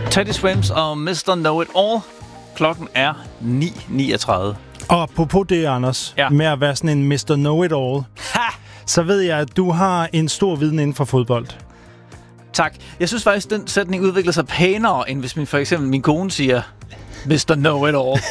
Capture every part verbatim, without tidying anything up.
Teddy Swims og mister Know It All. Klokken er ni niogtredive. Og på det, Anders, ja. med at være sådan en mister Know It All, ha! Så ved jeg, at du har en stor viden inden for fodbold. Tak. Jeg synes faktisk, at den sætning udvikler sig pænere, end hvis min, for eksempel min kone siger, mister Know It All.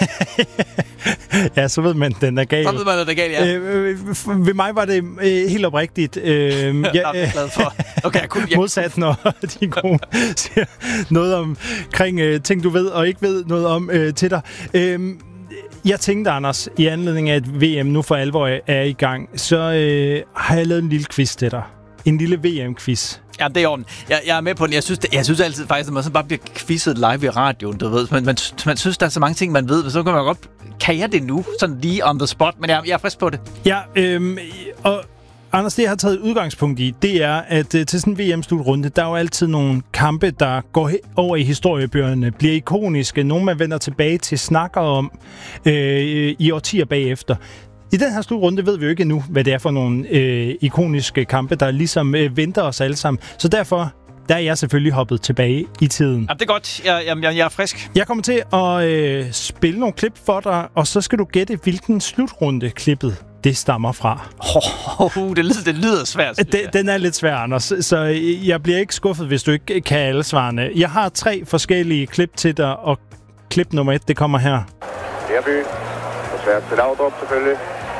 Ja, så ved man, den er gal. Så ved man, at den er gal, ja. Øh, øh, ved mig var det øh, helt oprigtigt. Øh, jeg, jeg er glad for. Okay, jeg kunne, jeg... Modsat, når din kone siger noget omkring øh, ting, du ved og ikke ved noget om øh, til dig. Øh, jeg tænkte, Anders, i anledning af, at V M nu for alvor er i gang, så øh, har jeg lavet en lille quiz til dig. En lille V M-quiz. Ja, det er orden. Jeg, jeg er med på den. Jeg synes, det, jeg synes altid faktisk, at man så bare bliver quizzet live i radioen, du ved. Man, man, man synes, der er så mange ting, man ved, så kan man godt... Kan jeg det nu? Sådan lige on the spot, men jeg, jeg er frisk på det. Ja, øhm, og Anders, det jeg har taget udgangspunkt i, det er, at øh, til sådan en V M-slutrunde, der er jo altid nogle kampe, der går he- over i historiebøgerne, bliver ikoniske, nogle man vender tilbage til, snakker om øh, i årtier bagefter. I den her slutrunde ved vi jo ikke endnu, hvad det er for nogle øh, ikoniske kampe, der ligesom øh, venter os alle sammen. Så derfor, der er jeg selvfølgelig hoppet tilbage i tiden. Jamen, det er godt. Jeg, jeg, jeg er frisk. Jeg kommer til at øh, spille nogle klip for dig, og så skal du gætte, hvilken slutrunde klippet det stammer fra. Oh, oh, det, lyder, det lyder svært. Den, den er lidt svær, Anders, så jeg bliver ikke skuffet, hvis du ikke kan alle svarene. Jeg har tre forskellige klip til dig, og klip nummer et, det kommer her. Derby. Svært til Laudrup, selvfølgelig.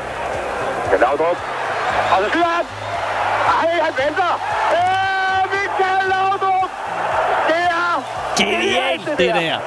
Til Laudrup. Og så skyder han! Ej, han venter! Øh, Michael Laudrup! Det er... Genialt, det, det der!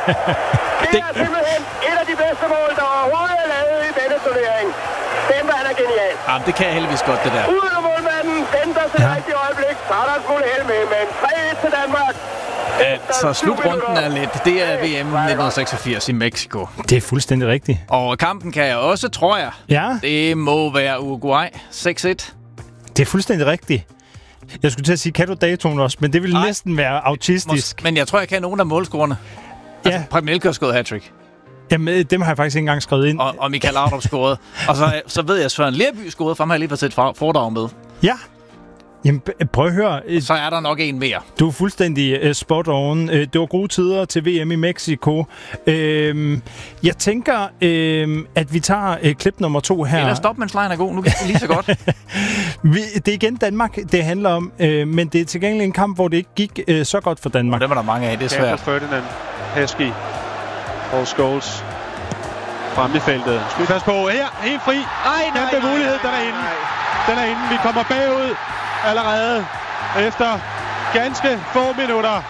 det er simpelthen et af de bedste mål, der overhovedet er lavet i denne turnering. Den var han er genial. Jamen, det kan jeg heldigvis godt, det der. Uden af målmanden, venter til ja. rigtigt øjeblik. Så er der en smule held med, men tre et til Danmark. Ja, så slutrunden er lidt. Det er V M nitten seksogfirs i Mexico. Det er fuldstændig rigtigt. Og kampen kan jeg også, tror jeg. Ja. Det må være Uruguay seks et. Det er fuldstændig rigtigt. Jeg skulle til at sige, kan du datoen også? Men det vil Ej. næsten være autistisk. Mås- men jeg tror, jeg kan nogle af målscorerne. Ja. Altså, Preben Elkjær skåede hat-trick. Jamen, dem har jeg faktisk ikke engang skrevet ind. Og, og Michael Laudrup scorede. Og så, så ved jeg, at Søren Lerby scorede, for ham har jeg lige fået set foredrag med. Ja. Jamen, prøv at høre. Så er der nok en mere. Du er fuldstændig uh, spot on. Uh, det var gode tider til V M i Mexico. Uh, jeg tænker, uh, at vi tager uh, klip nummer to her. Eller stop, mens lejen er god. Nu kan det lige så godt. vi, det er igen Danmark, det handler om. Uh, men det er til gengæld en kamp, hvor det ikke gik uh, så godt for Danmark. Og det var der mange af. Det er svært. Ferdinand, Heskey og Scholes frem i feltet. Skal vi passe på. Her, helt fri. Nej, nej, Kæmpe nej, mulighed, nej, nej, den er inde. Den er inde. Vi kommer bagud allerede efter ganske få minutter.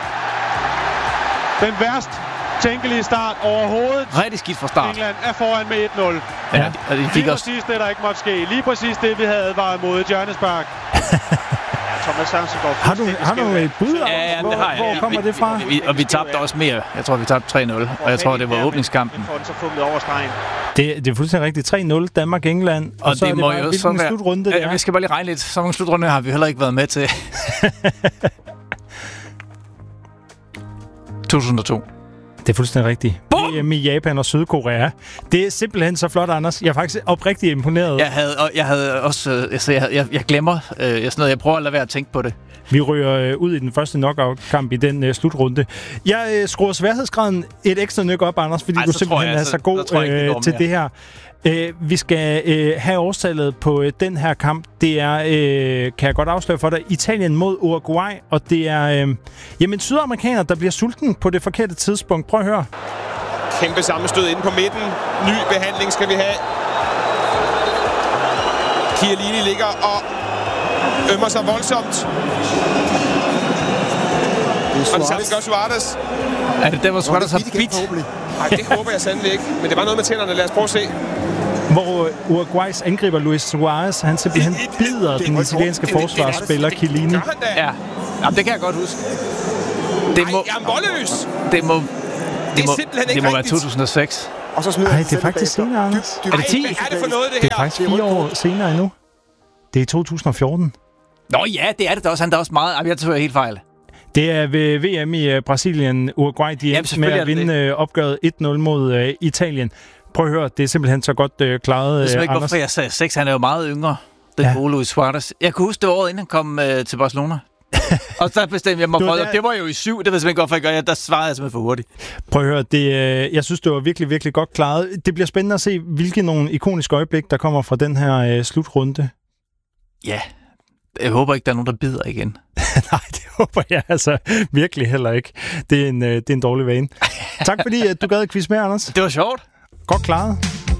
Den værst tænkelige start overhovedet. Rigtig skidt fra start. England er foran med et nul. Ja, og de fik lige også... præcis det, der ikke måtte ske. Lige præcis det, vi havde advaret mod hjørnespark. Thomas Hansen går har du, har du et bud? Ja, ja, hvor, det har jeg. Hvor kommer vi, det fra? Vi, vi, og vi tabte også mere. Jeg tror, vi tabte tre nul. Og jeg tror, det var åbningskampen. Det, det er fuldstændig rigtigt. tre nul Danmark-England. Og, og så det er det bare, hvilken slutrunde det ja, er. Vi skal bare lige regne lidt. Så mange slutrunde har vi heller ikke været med til. to tusind og to. Det er fuldstændig rigtigt. V M i Japan og Sydkorea. Det er simpelthen så flot, Anders. Jeg er faktisk oprigtigt imponeret. Jeg havde, og jeg havde også... Altså, jeg, jeg, jeg glemmer øh, sådan noget. Jeg prøver at lade være at tænke på det. Vi ryger øh, ud i den første knockout-kamp i den øh, slutrunde. Jeg øh, skruer sværhedsgraden et ekstra nyk op, Anders, fordi Ej, du simpelthen jeg, er så, så god jeg, øh, til mere. det her. Øh, vi skal øh, have årstallet på øh, den her kamp. Det er, øh, kan jeg godt afsløre for dig, Italien mod Uruguay. Og det er øh, jamen, sydamerikaner, der bliver sulten på det forkerte tidspunkt. Prøv at høre. Kæmpe sammenstød inde på midten. Ny behandling skal vi have. Chiellini ligger og ømmer sig voldsomt. Og det samme gør Suarez. Er det der, hvor Suarez har bidt? Nej, det håber jeg sandelig ikke. Men det var noget med tænderne. Lad os prøve at se. Hvor Uruguays angriber Luis Suarez, han simpelthen bider den italienske forsvarsspiller Chiellini. Ja, jamen, det kan jeg godt huske. Det må, Ej, jeg er målløs. Det må, det det må, simpelthen det ikke må være rigtigt. to tusind og seks. Og så smider Ej, det er faktisk senere, Anders. Er det ti? Hvad er det for noget, det her? Det er faktisk fire år senere endnu. Det er to tusind og fjorten. Nå ja, det er det da også. Han er også meget... Jeg tror, jeg er helt fejl. Det er ved V M i uh, Brasilien. Uruguay, de endte med at vinde uh, opgøret et nul mod uh, Italien. Prøv at høre, det er simpelthen så godt uh, klaret, uh, Anders. Jeg ved ikke, Anders. hvorfor jeg sagde seks. Han er jo meget yngre. Den ja. gode Luis Suarez. Jeg kan huske, det var året, inden han kom uh, til Barcelona. Og så bestemte jeg mig Det for, var og der- det var jo i syv, det ved jeg simpelthen godt, for jeg gør, der svarede jeg simpelthen for hurtigt. Prøv at høre, det, øh, jeg synes, det var virkelig, virkelig godt klaret. Det bliver spændende at se, hvilke nogle ikoniske øjeblik, der kommer fra den her øh, slutrunde. Ja, jeg håber ikke, der er nogen, der bider igen. Nej, det håber jeg altså virkelig heller ikke. Det er en, øh, det er en dårlig vane. Tak fordi, at du gad at quiz med, Anders. Det var sjovt. Godt klaret.